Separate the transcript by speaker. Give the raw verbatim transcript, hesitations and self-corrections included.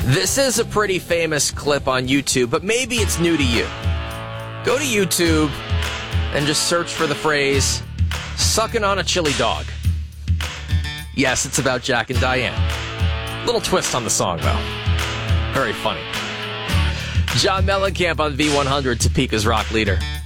Speaker 1: This is a pretty famous clip on YouTube, but maybe it's new to you. Go to YouTube and just search for the phrase, sucking on a chili dog. Yes, it's about Jack and Diane. Little twist on the song, though. Very funny. John Mellencamp on V one hundred, Topeka's rock leader.